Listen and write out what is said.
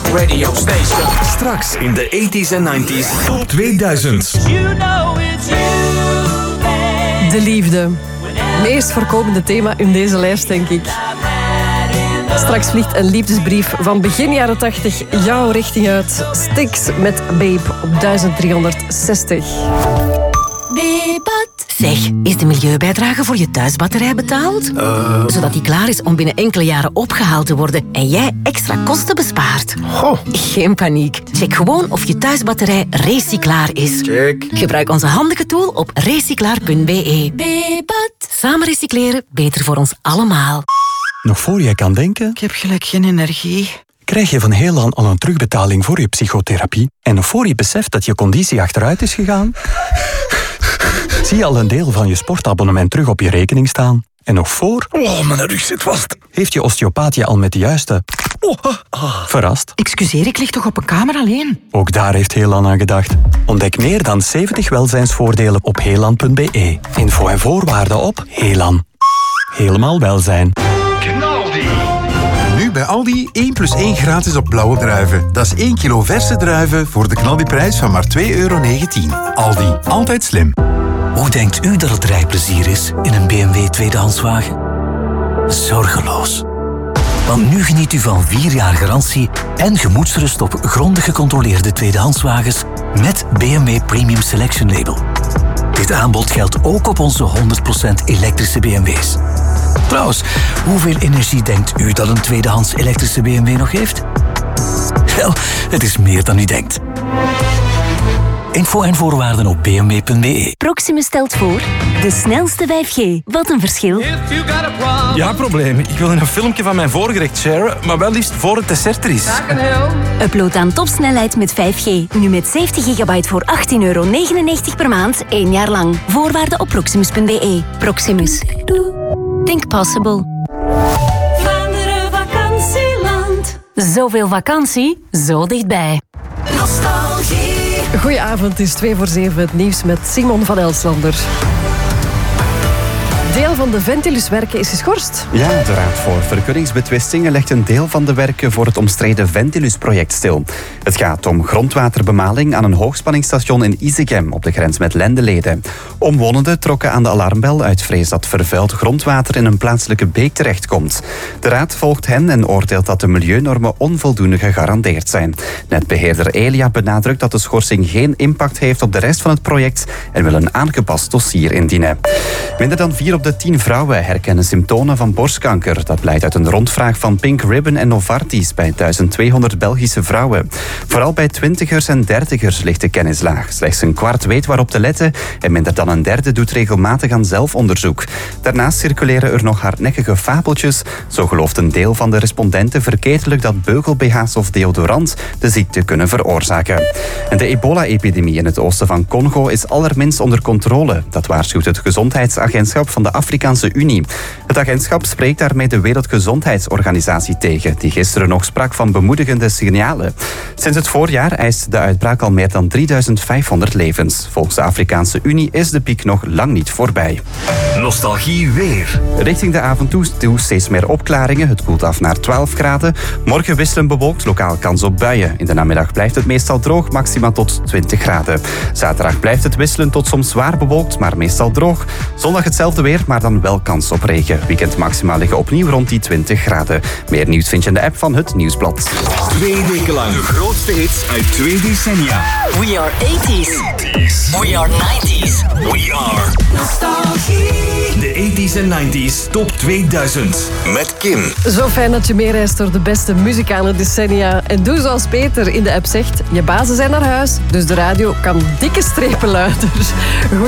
radio station. Straks in de 80s en 90s top 2000. De liefde. Meest voorkomende thema in deze lijst, denk ik. Straks vliegt een liefdesbrief van begin jaren 80 jouw richting uit. Styx met Babe op 1360. Zeg, is de milieubijdrage voor je thuisbatterij betaald? Zodat die klaar is om binnen enkele jaren opgehaald te worden en jij extra kosten bespaart. Geen paniek. Check gewoon of je thuisbatterij recyclaar is. Check. Gebruik onze handige tool op recyclaar.be. Samen recycleren, beter voor ons allemaal. Nog voor jij kan denken, Ik heb gelijk geen energie. krijg je van Heelan al een terugbetaling voor je psychotherapie. En nog voor je beseft dat je conditie achteruit is gegaan, zie je al een deel van je sportabonnement terug op je rekening staan. En nog voor... Oh, mijn rug zit vast. Heeft je osteopaat je al met de juiste... verrast? Excuseer, ik lig toch op een kamer alleen? Ook daar heeft Heelan aan gedacht. Ontdek meer dan 70 welzijnsvoordelen op heelan.be. Info en voorwaarden op Heelan. Helemaal welzijn. Nu bij Aldi 1 + 1 gratis op blauwe druiven. Dat is 1 kilo verse druiven voor de knaldiprijs van maar €2,19. Aldi, altijd slim. Hoe denkt u dat het rijplezier is in een BMW tweedehandswagen? Zorgeloos. Want nu geniet u van 4 jaar garantie en gemoedsrust op grondig gecontroleerde tweedehandswagens met BMW Premium Selection Label. Dit aanbod geldt ook op onze 100% elektrische BMW's. Trouwens, hoeveel energie denkt u dat een tweedehands elektrische BMW nog heeft? Wel, het is meer dan u denkt. Info en voorwaarden op bmw.be. Proximus stelt voor de snelste 5G. Wat een verschil. Ja, probleem. Ik wil een filmpje van mijn voorgerecht sharen, maar wel liefst voor het dessert er is. Upload aan topsnelheid met 5G. Nu met 70 gigabyte voor €18,99 per maand, 1 jaar lang. Voorwaarden op proximus.be. Proximus. Think possible. Vlaanderen vakantieland. Zoveel vakantie, zo dichtbij. Nostalgie. Goedenavond, het is 6:45, het nieuws met Simon van Elslander. Deel van de Ventilus-werken is geschorst. Ja, de Raad voor Vergunningsbetwistingen legt een deel van de werken voor het omstreden Ventilus-project stil. Het gaat om grondwaterbemaling aan een hoogspanningsstation in Isegem op de grens met Lendeleden. Omwonenden trokken aan de alarmbel uit vrees dat vervuild grondwater in een plaatselijke beek terechtkomt. De Raad volgt hen en oordeelt dat de milieunormen onvoldoende gegarandeerd zijn. Netbeheerder Elia benadrukt dat de schorsing geen impact heeft op de rest van het project en wil een aangepast dossier indienen. Minder dan 4 op de 10 vrouwen herkennen symptomen van borstkanker. Dat blijkt uit een rondvraag van Pink Ribbon en Novartis bij 1200 Belgische vrouwen. Vooral bij 20ers en 30ers ligt de kennis laag. Slechts een kwart weet waarop te letten en minder dan een derde doet regelmatig aan zelfonderzoek. Daarnaast circuleren er nog hardnekkige fabeltjes. Zo gelooft een deel van de respondenten verkeerdelijk dat beugel-BH's of deodorant de ziekte kunnen veroorzaken. En de ebola-epidemie in het oosten van Congo is allerminst onder controle. Dat waarschuwt het Gezondheidsagentschap van de Afrikaanse Unie. Het agentschap spreekt daarmee de Wereldgezondheidsorganisatie tegen, die gisteren nog sprak van bemoedigende signalen. Sinds het voorjaar eist de uitbraak al meer dan 3500 levens. Volgens de Afrikaanse Unie is de piek nog lang niet voorbij. Nostalgie weer. Richting de avond toe steeds meer opklaringen. Het koelt af naar 12 graden. Morgen wisselen bewolkt, lokaal kans op buien. In de namiddag blijft het meestal droog, maxima tot 20 graden. Zaterdag blijft het wisselen tot soms zwaar bewolkt, maar meestal droog. Zondag hetzelfde weer, maar dan wel kans op regen. Weekendmaxima liggen opnieuw rond die 20 graden. Meer nieuws vind je in de app van Het Nieuwsblad. 2 weken lang de grootste hits uit 2 decennia. We are 80s. We are 90s. We are Nostalgie. de 80s en 90s top 2000. Met Kim. Zo fijn dat je meereist door de beste muzikale decennia. En doe zoals Peter in de app zegt. Je bazen zijn naar huis, dus de radio kan dikke strepen luider.